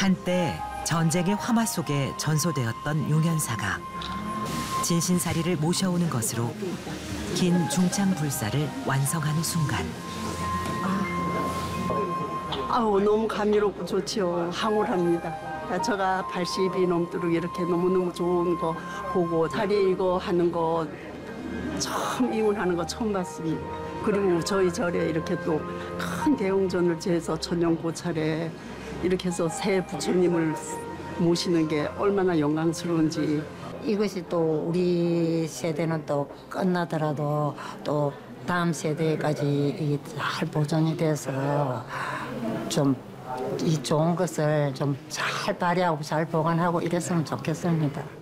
한때 전쟁의 화마 속에 전소되었던 용현사가 진신사리를 모셔오는 것으로 긴 중창불사를 완성하는 순간 아우 너무 감미롭고 좋지요. 황홀합니다. 제가 80이 넘도록 이렇게 너무너무 좋은 거 보고 다리 이거 하는 거 처음 이혼하는 거 처음 봤습니다. 그리고 저희 절에 이렇게 또 큰 대웅전을 지어서 천연고찰에 이렇게 해서 새 부처님을 모시는 게 얼마나 영광스러운지. 이것이 또 우리 세대는 또 끝나더라도 또 다음 세대까지 잘 보존이 돼서 좀 이 좋은 것을 좀 잘 발휘하고 잘 보관하고 이랬으면 좋겠습니다.